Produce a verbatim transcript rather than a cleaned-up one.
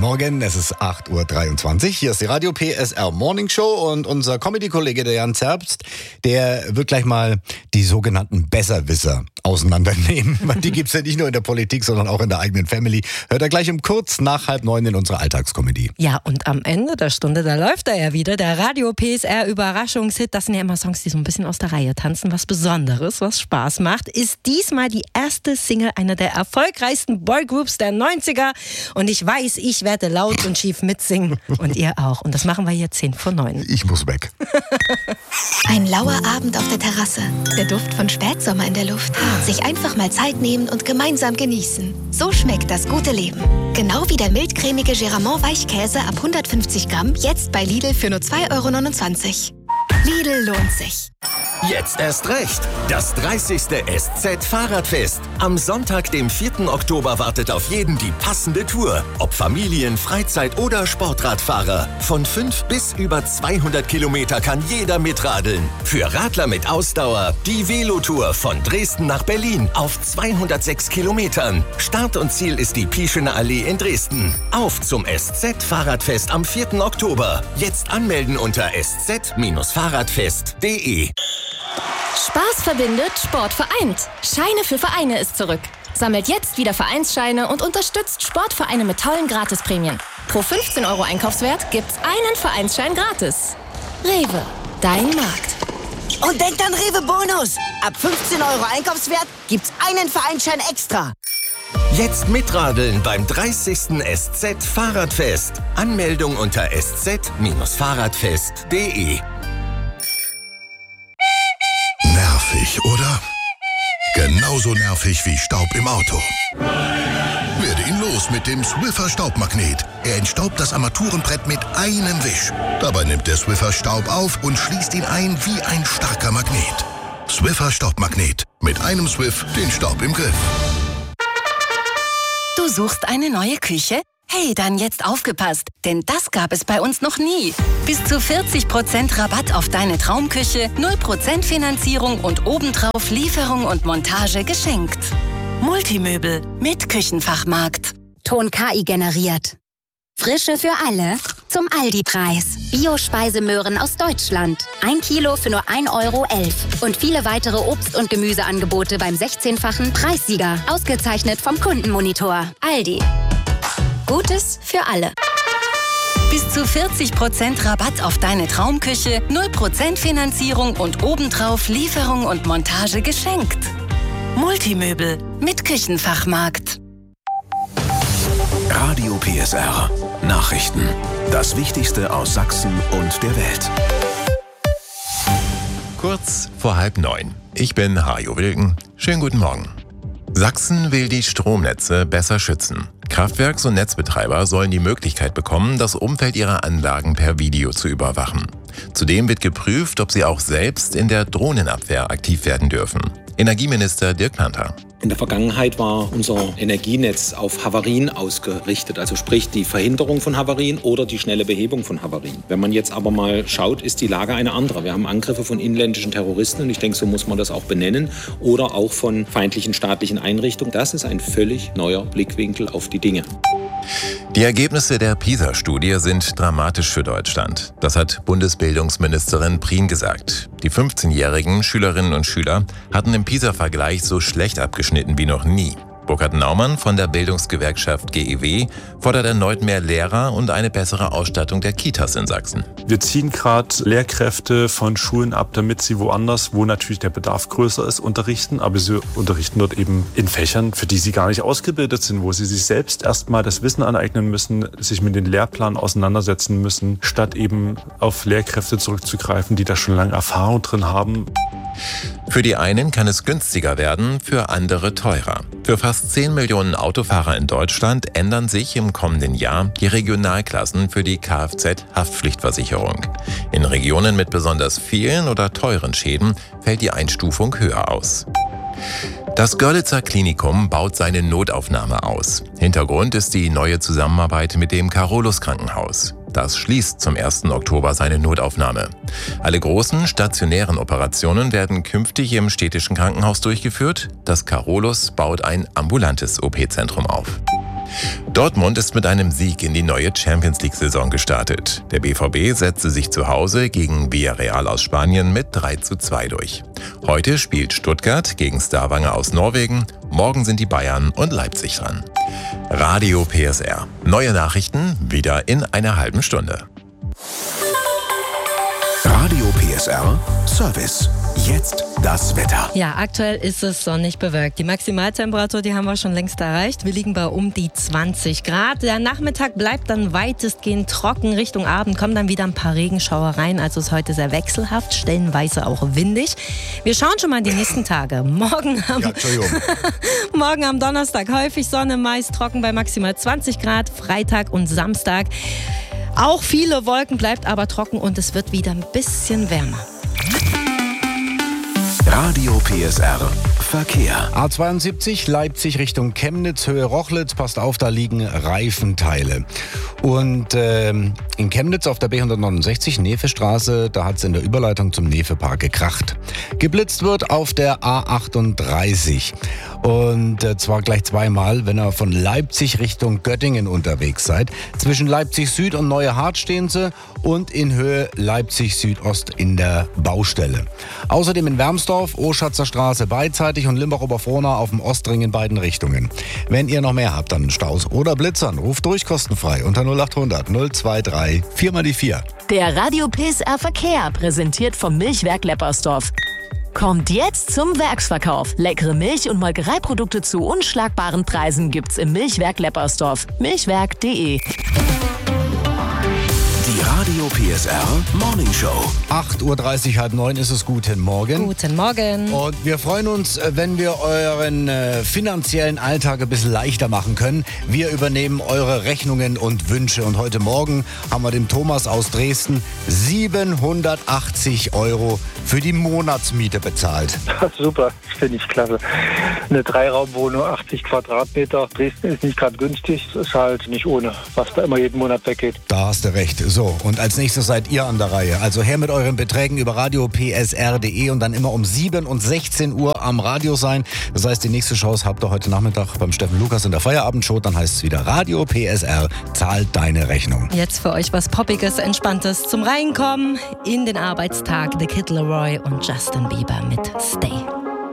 Morgen, es ist acht Uhr dreiundzwanzig. Hier ist die Radio P S R Morning Show und unser Comedy-Kollege, der Jan Zerbst, der wird gleich mal die sogenannten Besserwisser auseinandernehmen. Weil die gibt's ja nicht nur in der Politik, sondern auch in der eigenen Family. Hört er gleich um kurz nach halb neun in unserer Alltagskomödie. Ja, und am Ende der Stunde, da läuft er ja wieder, der Radio P S R Überraschungshit. Das sind ja immer Songs, die so ein bisschen aus der Reihe tanzen. Was Besonderes, was Spaß macht, ist diesmal die erste Single einer der erfolgreichsten Boygroups der neunziger. Und ich weiß, ich werde laut und schief mitsingen. Und ihr auch. Und das machen wir hier zehn vor neun. Ich muss weg. Ein lauer Abend auf der Terrasse. Der Duft von Spätsommer in der Luft. Sich einfach mal Zeit nehmen und gemeinsam genießen. So schmeckt das gute Leben. Genau wie der mildcremige Geramont Weichkäse ab hundertfünfzig Gramm. Jetzt bei Lidl für nur zwei Euro neunundzwanzig. Lidl lohnt sich. Jetzt erst recht. Das dreißigste S Z-Fahrradfest. Am Sonntag, dem vierten Oktober, wartet auf jeden die passende Tour. Ob Familien, Freizeit- oder Sportradfahrer. Von fünf bis über zweihundert Kilometer kann jeder mitradeln. Für Radler mit Ausdauer die Velotour von Dresden nach Berlin auf zweihundertsechs Kilometern. Start und Ziel ist die Pieschener Allee in Dresden. Auf zum S Z-Fahrradfest am vierten Oktober. Jetzt anmelden unter s z fahrradfest punkt de. Spaß verbindet, Sport vereint. Scheine für Vereine ist zurück. Sammelt jetzt wieder Vereinsscheine und unterstützt Sportvereine mit tollen Gratisprämien. Pro fünfzehn Euro Einkaufswert gibt's einen Vereinsschein gratis. Rewe, dein Markt. Und denkt an Rewe Bonus. Ab fünfzehn Euro Einkaufswert gibt's einen Vereinsschein extra. Jetzt mitradeln beim dreißigsten S Z-Fahrradfest. Anmeldung unter s z fahrradfest punkt de. Nervig, oder? Genauso nervig wie Staub im Auto. Werde ihn los mit dem Swiffer Staubmagnet. Er entstaubt das Armaturenbrett mit einem Wisch. Dabei nimmt der Swiffer Staub auf und schließt ihn ein wie ein starker Magnet. Swiffer Staubmagnet. Mit einem Swiff den Staub im Griff. Du suchst eine neue Küche? Hey, dann jetzt aufgepasst, denn das gab es bei uns noch nie. Bis zu vierzig Prozent Rabatt auf deine Traumküche, null Prozent Finanzierung und obendrauf Lieferung und Montage geschenkt. Multimöbel mit Küchenfachmarkt. Ton K I generiert. Frische für alle zum Aldi-Preis. Bio-Speisemöhren aus Deutschland. Ein Kilo für nur ein Euro elf. Und viele weitere Obst- und Gemüseangebote beim sechzehnfachen Preissieger. Ausgezeichnet vom Kundenmonitor. Aldi. Gutes für alle. Bis zu vierzig Prozent Rabatt auf deine Traumküche, null Prozent Finanzierung und obendrauf Lieferung und Montage geschenkt. Multimöbel mit Küchenfachmarkt. Radio P S R. Nachrichten. Das Wichtigste aus Sachsen und der Welt. Kurz vor halb neun. Ich bin Hajo Wilken. Schönen guten Morgen. Sachsen will die Stromnetze besser schützen. Kraftwerks- und Netzbetreiber sollen die Möglichkeit bekommen, das Umfeld ihrer Anlagen per Video zu überwachen. Zudem wird geprüft, ob sie auch selbst in der Drohnenabwehr aktiv werden dürfen. Energieminister Dirk Planther. In der Vergangenheit war unser Energienetz auf Havarien ausgerichtet, also sprich die Verhinderung von Havarien oder die schnelle Behebung von Havarien. Wenn man jetzt aber mal schaut, ist die Lage eine andere. Wir haben Angriffe von inländischen Terroristen und ich denke, so muss man das auch benennen, oder auch von feindlichen staatlichen Einrichtungen. Das ist ein völlig neuer Blickwinkel auf die Dinge. Die Ergebnisse der PISA-Studie sind dramatisch für Deutschland. Das hat Bundesbildungsministerin Prien gesagt. Die fünfzehnjährigen Schülerinnen und Schüler hatten im PISA-Vergleich so schlecht abgeschnitten wie noch nie. Burkhard Naumann von der Bildungsgewerkschaft G E W fordert erneut mehr Lehrer und eine bessere Ausstattung der Kitas in Sachsen. Wir ziehen gerade Lehrkräfte von Schulen ab, damit sie woanders, wo natürlich der Bedarf größer ist, unterrichten. Aber sie unterrichten dort eben in Fächern, für die sie gar nicht ausgebildet sind, wo sie sich selbst erstmal das Wissen aneignen müssen, sich mit den Lehrplänen auseinandersetzen müssen, statt eben auf Lehrkräfte zurückzugreifen, die da schon lange Erfahrung drin haben. Für die einen kann es günstiger werden, für andere teurer. Für fast zehn Millionen Autofahrer in Deutschland ändern sich im kommenden Jahr die Regionalklassen für die Kfz-Haftpflichtversicherung. In Regionen mit besonders vielen oder teuren Schäden fällt die Einstufung höher aus. Das Görlitzer Klinikum baut seine Notaufnahme aus. Hintergrund ist die neue Zusammenarbeit mit dem Carolus Krankenhaus. Das schließt zum ersten Oktober seine Notaufnahme. Alle großen stationären Operationen werden künftig im städtischen Krankenhaus durchgeführt. Das Carolus baut ein ambulantes O P-Zentrum auf. Dortmund ist mit einem Sieg in die neue Champions-League-Saison gestartet. Der B V B setzte sich zu Hause gegen Villarreal aus Spanien mit drei zu zwei durch. Heute spielt Stuttgart gegen Stavanger aus Norwegen. Morgen sind die Bayern und Leipzig dran. Radio P S R. Neue Nachrichten wieder in einer halben Stunde. Radio P S R Service. Jetzt das Wetter. Ja, aktuell ist es sonnig bewölkt. Die Maximaltemperatur, die haben wir schon längst erreicht. Wir liegen bei um die zwanzig Grad. Der Nachmittag bleibt dann weitestgehend trocken. Richtung Abend kommen dann wieder ein paar Regenschauereien. Also ist heute sehr wechselhaft, stellenweise auch windig. Wir schauen schon mal in die nächsten Tage. Morgen am, ja, Entschuldigung. Morgen am Donnerstag häufig Sonne, meist trocken bei maximal zwanzig Grad. Freitag und Samstag auch viele Wolken, bleibt aber trocken und es wird wieder ein bisschen wärmer. Radio P S R Verkehr. A zweiundsiebzig Leipzig Richtung Chemnitz, Höhe Rochlitz. Passt auf, da liegen Reifenteile. Und ähm, in Chemnitz auf der B hundertneunundsechzig, Nevestraße, da hat es in der Überleitung zum Nevepark gekracht. Geblitzt wird auf der A achtunddreißig. Und äh, zwar gleich zweimal, wenn ihr von Leipzig Richtung Göttingen unterwegs seid. Zwischen Leipzig Süd und Neue Hart stehen sie und in Höhe Leipzig Südost in der Baustelle. Außerdem in Wermsdorf, Oschatzer Straße beidseitig und Limbach-Oberfrohna auf dem Ostring in beiden Richtungen. Wenn ihr noch mehr habt an Staus oder Blitzern, ruft durch kostenfrei unter null achthundert null drei vier mal die vier. Der Radio P S R Verkehr, präsentiert vom Milchwerk Leppersdorf. Kommt jetzt zum Werksverkauf. Leckere Milch- und Molkereiprodukte zu unschlagbaren Preisen gibt's im Milchwerk Leppersdorf. milchwerk punkt de. Die Radio P S R Morning Show. acht Uhr dreißig, halb neun ist es. Guten Morgen. Guten Morgen. Und wir freuen uns, wenn wir euren äh, finanziellen Alltag ein bisschen leichter machen können. Wir übernehmen eure Rechnungen und Wünsche. Und heute Morgen haben wir dem Thomas aus Dresden siebenhundertachtzig Euro für die Monatsmiete bezahlt. Super, finde ich klasse. Eine Dreiraumwohnung, achtzig Quadratmeter. Dresden ist nicht gerade günstig. Es ist halt nicht ohne, was da immer jeden Monat weggeht. Da hast du recht. So, und als nächstes seid ihr an der Reihe. Also her mit euren Beträgen über radio p s r punkt de und dann immer um sieben und sechzehn Uhr am Radio sein. Das heißt, die nächste Chance habt ihr heute Nachmittag beim Steffen Lukas in der Feierabendshow. Dann heißt es wieder Radio P S R zahlt deine Rechnung. Jetzt für euch was Poppiges, Entspanntes zum Reinkommen in den Arbeitstag. The Kid Laroi und Justin Bieber mit Stay.